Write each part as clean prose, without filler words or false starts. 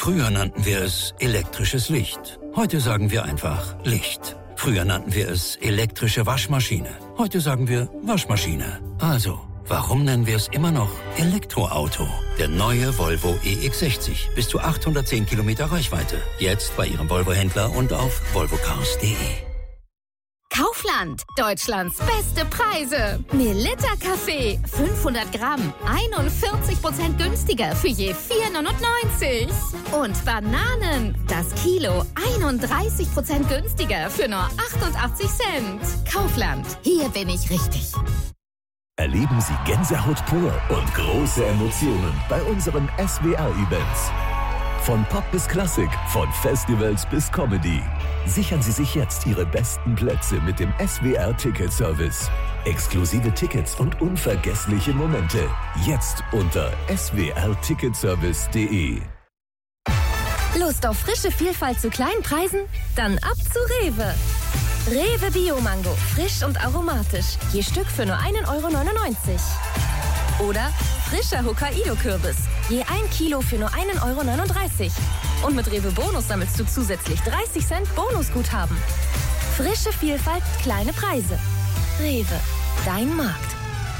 Früher nannten wir es elektrisches Licht. Heute sagen wir einfach Licht. Früher nannten wir es elektrische Waschmaschine. Heute sagen wir Waschmaschine. Also, warum nennen wir es immer noch Elektroauto? Der neue Volvo EX60. Bis zu 810 Kilometer Reichweite. Jetzt bei Ihrem Volvo-Händler und auf volvocars.de. Kaufland, Deutschlands beste Preise. Melitta Kaffee, 500 Gramm, 41% günstiger für je 4,99. Und Bananen, das Kilo, 31% günstiger für nur 88 Cent. Kaufland, hier bin ich richtig. Erleben Sie Gänsehaut pur und große Emotionen bei unseren SWR-Events. Von Pop bis Klassik, von Festivals bis Comedy. Sichern Sie sich jetzt Ihre besten Plätze mit dem SWR-Ticket-Service. Exklusive Tickets und unvergessliche Momente. Jetzt unter swrticketservice.de. Lust auf frische Vielfalt zu kleinen Preisen? Dann ab zu Rewe. Rewe Bio-Mango, frisch und aromatisch. Je Stück für nur 1,99 €. Oder frischer Hokkaido-Kürbis. Je 1 Kilo für nur 1,39 €. Und mit Rewe Bonus sammelst du zusätzlich 30 Cent Bonusguthaben. Frische Vielfalt, kleine Preise. Rewe, dein Markt.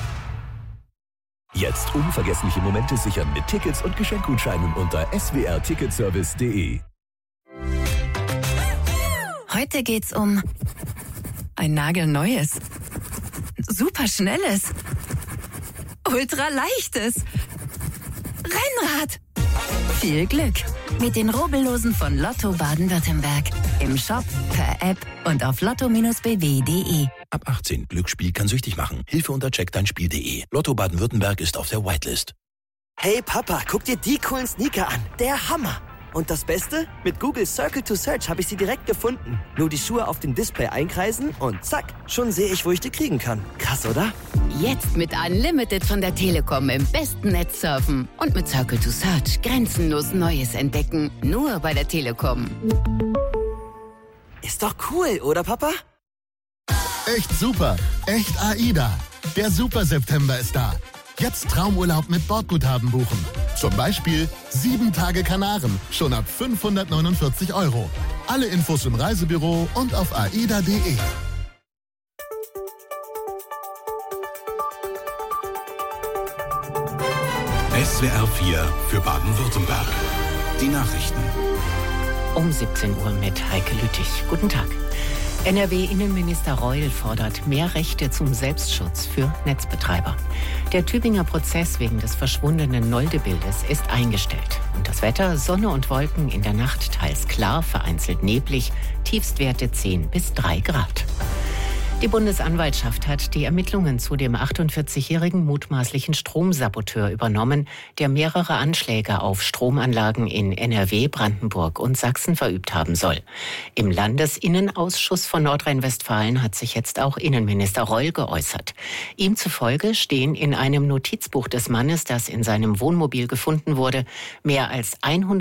Jetzt unvergessliche Momente sichern mit Tickets und Geschenkgutscheinen unter swrticketservice.de. Heute geht's um ein nagelneues, superschnelles, ultraleichtes Rennrad. Viel Glück mit den Rubbellosen von Lotto Baden-Württemberg. Im Shop, per App und auf lotto-bw.de. Ab 18. Glücksspiel kann süchtig machen. Hilfe unter checkdeinspiel.de. Lotto Baden-Württemberg ist auf der Whitelist. Hey Papa, guck dir die coolen Sneaker an. Der Hammer. Und das Beste? Mit Google Circle to Search habe ich sie direkt gefunden. Nur die Schuhe auf dem Display einkreisen und zack, schon sehe ich, wo ich die kriegen kann. Krass, oder? Jetzt mit Unlimited von der Telekom im besten Netz surfen. Und mit Circle to Search grenzenlos Neues entdecken. Nur bei der Telekom. Ist doch cool, oder Papa? Echt super, echt AIDA. Der Super September ist da. Jetzt Traumurlaub mit Bordguthaben buchen. Zum Beispiel 7 Tage Kanaren, schon ab 549 €. Alle Infos im Reisebüro und auf aida.de. SWR 4 für Baden-Württemberg. Die Nachrichten. Um 17 Uhr mit Heike Lüttich. Guten Tag. NRW-Innenminister Reul fordert mehr Rechte zum Selbstschutz für Netzbetreiber. Der Tübinger Prozess wegen des verschwundenen Nolde-Bildes ist eingestellt. Und das Wetter, Sonne und Wolken, in der Nacht teils klar, vereinzelt neblig, Tiefstwerte 10 bis 3 Grad. Die Bundesanwaltschaft hat die Ermittlungen zu dem 48-jährigen mutmaßlichen Stromsaboteur übernommen, der mehrere Anschläge auf Stromanlagen in NRW, Brandenburg und Sachsen verübt haben soll. Im Landesinnenausschuss von Nordrhein-Westfalen hat sich jetzt auch Innenminister Reul geäußert. Ihm zufolge stehen in einem Notizbuch des Mannes, das in seinem Wohnmobil gefunden wurde, mehr als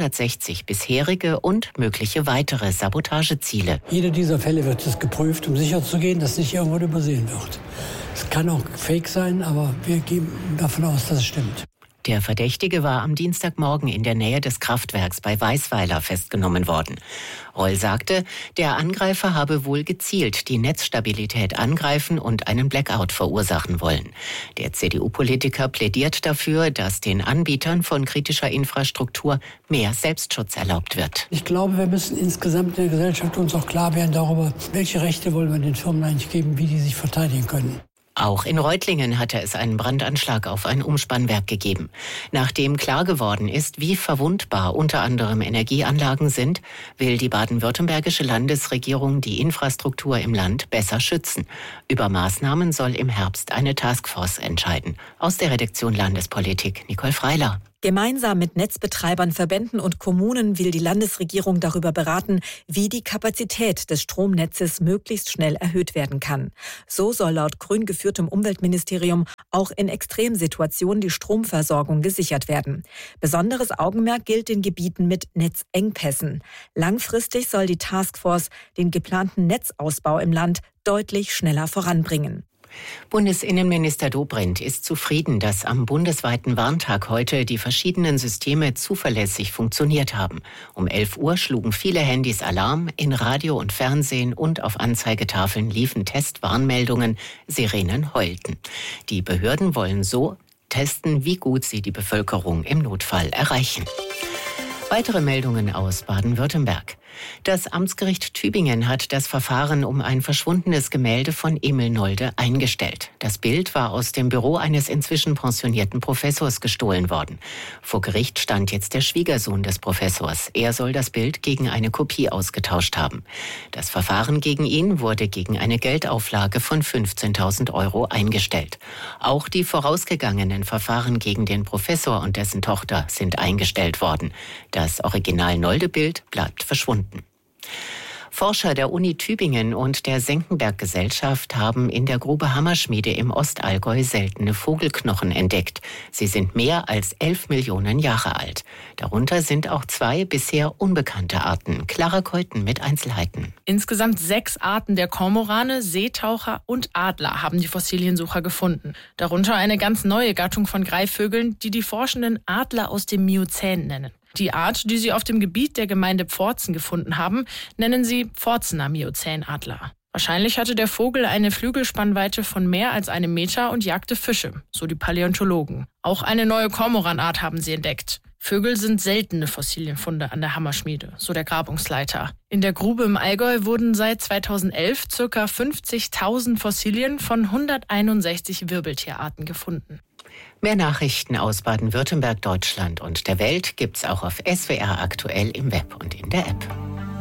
160 bisherige und mögliche weitere Sabotageziele. Jeder dieser Fälle wird jetzt geprüft, um sicherzugehen, dass nicht irgendwo übersehen wird. Es kann auch Fake sein, aber wir gehen davon aus, dass es stimmt. Der Verdächtige war am Dienstagmorgen in der Nähe des Kraftwerks bei Weißweiler festgenommen worden. Reul sagte, der Angreifer habe wohl gezielt die Netzstabilität angreifen und einen Blackout verursachen wollen. Der CDU-Politiker plädiert dafür, dass den Anbietern von kritischer Infrastruktur mehr Selbstschutz erlaubt wird. Ich glaube, wir müssen insgesamt in der Gesellschaft uns auch klar werden darüber, welche Rechte wollen wir den Firmen eigentlich geben, wie die sich verteidigen können. Auch in Reutlingen hatte es einen Brandanschlag auf ein Umspannwerk gegeben. Nachdem klar geworden ist, wie verwundbar unter anderem Energieanlagen sind, will die baden-württembergische Landesregierung die Infrastruktur im Land besser schützen. Über Maßnahmen soll im Herbst eine Taskforce entscheiden. Aus der Redaktion Landespolitik Nicole Freiler. Gemeinsam mit Netzbetreibern, Verbänden und Kommunen will die Landesregierung darüber beraten, wie die Kapazität des Stromnetzes möglichst schnell erhöht werden kann. So soll laut grün geführtem Umweltministerium auch in Extremsituationen die Stromversorgung gesichert werden. Besonderes Augenmerk gilt den Gebieten mit Netzengpässen. Langfristig soll die Taskforce den geplanten Netzausbau im Land deutlich schneller voranbringen. Bundesinnenminister Dobrindt ist zufrieden, dass am bundesweiten Warntag heute die verschiedenen Systeme zuverlässig funktioniert haben. Um 11 Uhr schlugen viele Handys Alarm, in Radio und Fernsehen und auf Anzeigetafeln liefen Testwarnmeldungen, Sirenen heulten. Die Behörden wollen so testen, wie gut sie die Bevölkerung im Notfall erreichen. Weitere Meldungen aus Baden-Württemberg. Das Amtsgericht Tübingen hat das Verfahren um ein verschwundenes Gemälde von Emil Nolde eingestellt. Das Bild war aus dem Büro eines inzwischen pensionierten Professors gestohlen worden. Vor Gericht stand jetzt der Schwiegersohn des Professors. Er soll das Bild gegen eine Kopie ausgetauscht haben. Das Verfahren gegen ihn wurde gegen eine Geldauflage von 15.000 Euro eingestellt. Auch die vorausgegangenen Verfahren gegen den Professor und dessen Tochter sind eingestellt worden. Das Original Nolde-Bild bleibt verschwunden. Forscher der Uni Tübingen und der Senckenberg-Gesellschaft haben in der Grube Hammerschmiede im Ostallgäu seltene Vogelknochen entdeckt. Sie sind mehr als 11 Millionen Jahre alt. Darunter sind auch 2 bisher unbekannte Arten. Clara Keuten mit Einzelheiten. Insgesamt 6 Arten der Kormorane, Seetaucher und Adler haben die Fossiliensucher gefunden. Darunter eine ganz neue Gattung von Greifvögeln, die die Forschenden Adler aus dem Miozän nennen. Die Art, die sie auf dem Gebiet der Gemeinde Pforzen gefunden haben, nennen sie Pforzener Miozänadler. Wahrscheinlich hatte der Vogel eine Flügelspannweite von mehr als 1 Meter und jagte Fische, so die Paläontologen. Auch eine neue Kormoranart haben sie entdeckt. Vögel sind seltene Fossilienfunde an der Hammerschmiede, so der Grabungsleiter. In der Grube im Allgäu wurden seit 2011 ca. 50.000 Fossilien von 161 Wirbeltierarten gefunden. Mehr Nachrichten aus Baden-Württemberg, Deutschland und der Welt gibt's auch auf SWR aktuell im Web und in der App.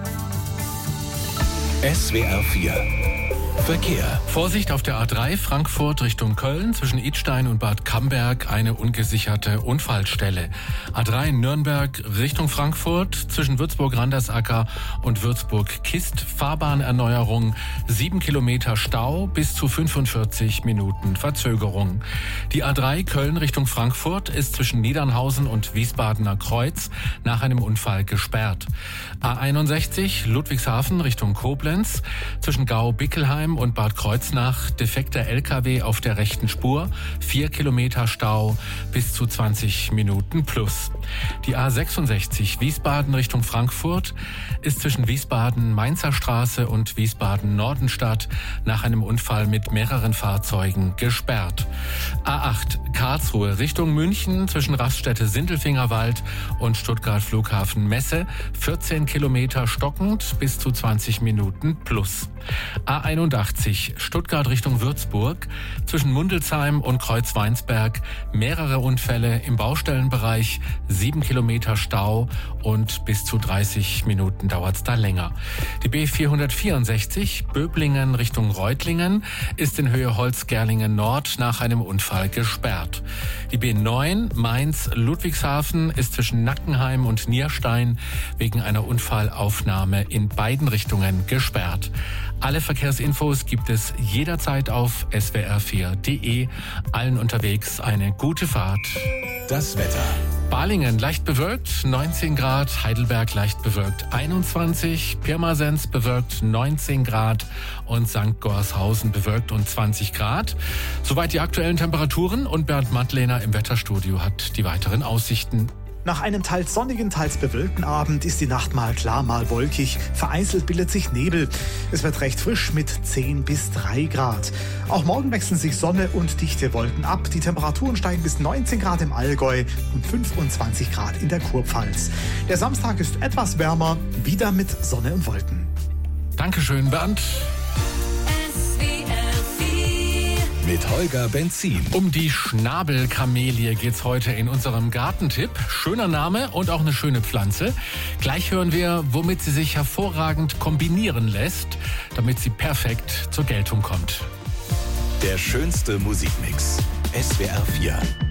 SWR 4 Verkehr. Vorsicht auf der A3 Frankfurt Richtung Köln zwischen Idstein und Bad Camberg eine ungesicherte Unfallstelle. A3 Nürnberg Richtung Frankfurt zwischen Würzburg-Randersacker und Würzburg-Kist Fahrbahnerneuerung, 7 Kilometer Stau bis zu 45 Minuten Verzögerung. Die A3 Köln Richtung Frankfurt ist zwischen Niedernhausen und Wiesbadener Kreuz nach einem Unfall gesperrt. A61 Ludwigshafen Richtung Koblenz zwischen Gau-Bickelheim und Bad Kreuznach defekter LKW auf der rechten Spur, 4 Kilometer Stau bis zu 20 Minuten plus. Die A66 Wiesbaden Richtung Frankfurt ist zwischen Wiesbaden-Mainzer Straße und Wiesbaden-Nordenstadt nach einem Unfall mit mehreren Fahrzeugen gesperrt. A8 Karlsruhe Richtung München zwischen Raststätte-Sindelfingerwald und Stuttgart-Flughafen Messe, 14 Kilometer stockend bis zu 20 Minuten plus. A81 Stuttgart Richtung Würzburg zwischen Mundelsheim und Kreuzweinsberg mehrere Unfälle im Baustellenbereich, 7 Kilometer Stau und bis zu 30 Minuten dauert's da länger. Die B464 Böblingen Richtung Reutlingen ist in Höhe Holzgerlingen Nord nach einem Unfall gesperrt. Die B9 Mainz-Ludwigshafen ist zwischen Nackenheim und Nierstein wegen einer Unfallaufnahme in beiden Richtungen gesperrt. Alle Verkehrsinfos gibt es jederzeit auf swr4.de. Allen unterwegs eine gute Fahrt. Das Wetter. Balingen leicht bewölkt, 19 Grad. Heidelberg leicht bewölkt, 21. Pirmasens bewölkt, 19 Grad. Und St. Gorshausen bewölkt und 20 Grad. Soweit die aktuellen Temperaturen. Und Bernd Madlener im Wetterstudio hat die weiteren Aussichten. Nach einem teils sonnigen, teils bewölkten Abend ist die Nacht mal klar, mal wolkig. Vereinzelt bildet sich Nebel. Es wird recht frisch mit 10 bis 3 Grad. Auch morgen wechseln sich Sonne und dichte Wolken ab. Die Temperaturen steigen bis 19 Grad im Allgäu und 25 Grad in der Kurpfalz. Der Samstag ist etwas wärmer, wieder mit Sonne und Wolken. Dankeschön, Bernd. Mit Holger Benzin. Um die Schnabelkamelie geht's heute in unserem Gartentipp. Schöner Name und auch eine schöne Pflanze. Gleich hören wir, womit sie sich hervorragend kombinieren lässt, damit sie perfekt zur Geltung kommt. Der schönste Musikmix. SWR 4.